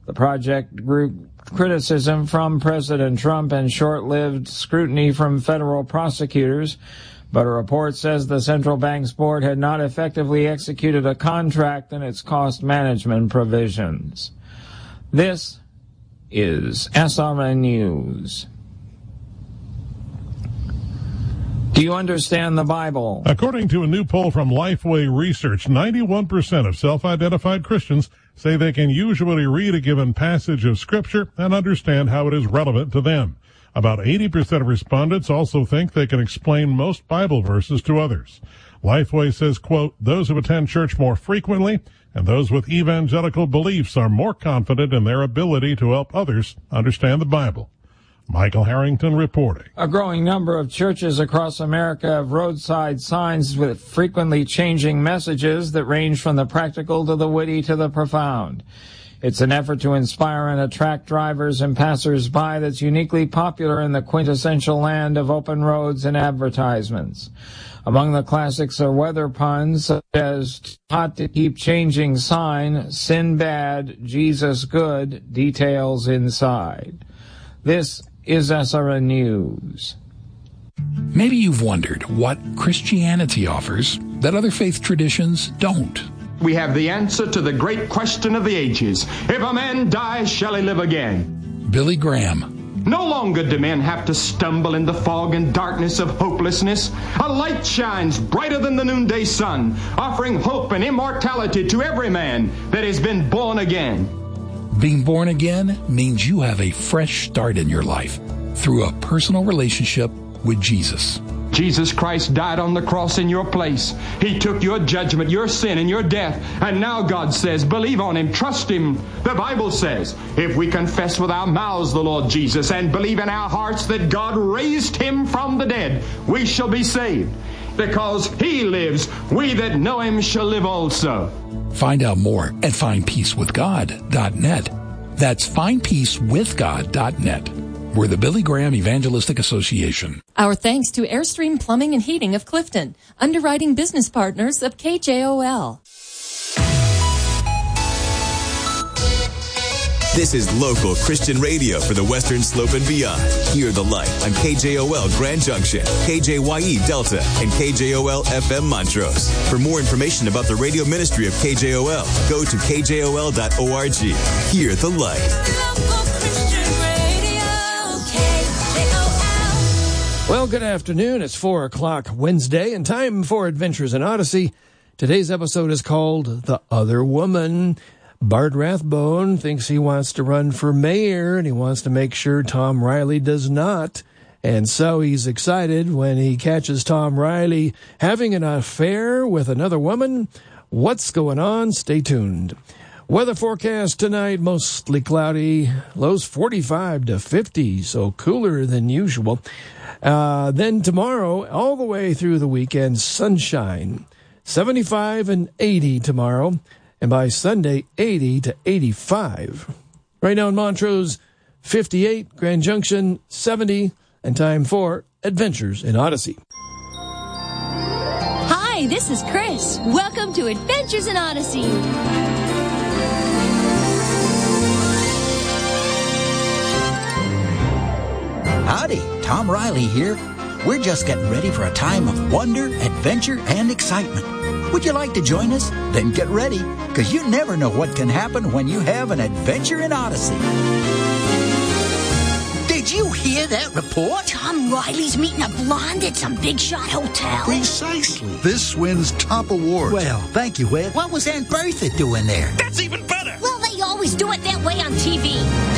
The project drew criticism from President Trump and short-lived scrutiny from federal prosecutors, but a report says the central bank's board had not effectively executed a contract in its cost management provisions. This is SRN News. Do you understand the Bible? According to a new poll from Lifeway Research, 91% of self-identified Christians say they can usually read a given passage of Scripture and understand how it is relevant to them. About 80% of respondents also think they can explain most Bible verses to others. Lifeway says, quote, those who attend church more frequently and those with evangelical beliefs are more confident in their ability to help others understand the Bible. Michael Harrington reporting. A growing number of churches across America have roadside signs with frequently changing messages that range from the practical to the witty to the profound. It's an effort to inspire and attract drivers and passers-by that's uniquely popular in the quintessential land of open roads and advertisements. Among the classics are weather puns such as hot to keep changing sign, sin bad, Jesus good, details inside. This is SRN News. Maybe you've wondered what Christianity offers that other faith traditions don't. We have the answer to the great question of the ages. If a man dies, shall he live again? Billy Graham. No longer do men have to stumble in the fog and darkness of hopelessness. A light shines brighter than the noonday sun, offering hope and immortality to every man that has been born again. Being born again means you have a fresh start in your life through a personal relationship with Jesus. Jesus Christ died on the cross in your place. He took your judgment, your sin, and your death. And now God says, believe on Him, trust Him. The Bible says, if we confess with our mouths the Lord Jesus and believe in our hearts that God raised Him from the dead, we shall be saved. Because He lives, we that know Him shall live also. Find out more at findpeacewithgod.net. That's findpeacewithgod.net. We're the Billy Graham Evangelistic Association. Our thanks to Airstream Plumbing and Heating of Clifton, underwriting business partners of KJOL. This is local Christian radio for the Western Slope and beyond. Hear the light on KJOL Grand Junction, KJYE Delta, and KJOL FM Montrose. For more information about the radio ministry of KJOL, go to kjol.org. Hear the light. Well, good afternoon. It's 4 o'clock Wednesday and time for Adventures in Odyssey. Today's episode is called The Other Woman. Bart Rathbone thinks he wants to run for mayor, and he wants to make sure Tom Riley does not. And so he's excited when he catches Tom Riley having an affair with another woman. What's going on? Stay tuned. Weather forecast tonight, mostly cloudy, lows 45 to 50, so cooler than usual. Then tomorrow, all the way through the weekend, sunshine, 75 and 80 tomorrow. And by Sunday, 80 to 85. Right now in Montrose, 58, Grand Junction, 70, and time for Adventures in Odyssey. Hi, this is Chris. Welcome to Adventures in Odyssey. Howdy, Tom Riley here. We're just getting ready for a time of wonder, adventure, and excitement. Would you like to join us? Then get ready, because you never know what can happen when you have an adventure in Odyssey. Did you hear that report? Tom Riley's meeting a blonde at some big shot hotel. Precisely. This wins top awards. Well, thank you, Ed. What was Aunt Bertha doing there? That's even better. Well, they always do it that way on TV.